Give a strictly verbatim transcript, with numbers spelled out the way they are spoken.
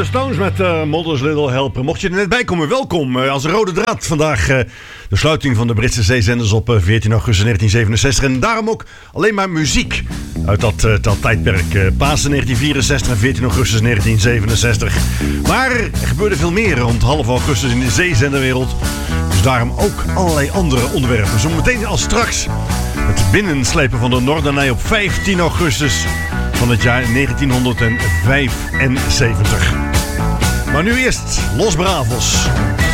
De Stones met uh, Mother's Little Helper. Mocht je er net bij komen, welkom. Uh, als rode draad vandaag uh, de sluiting van de Britse zeezenders op uh, veertien augustus negentien zevenenzestig. En daarom ook alleen maar muziek uit dat, uh, dat tijdperk. Uh, Pasen negentien vierenzestig en veertien augustus negentien zevenenzestig. Maar er gebeurde veel meer rond half augustus in de zeezenderwereld. Dus daarom ook allerlei andere onderwerpen. Zo meteen als straks het binnenslepen van de Norderney op vijftien augustus van het jaar negentienhonderdvijfenzeventig. Maar nu eerst Los Bravos.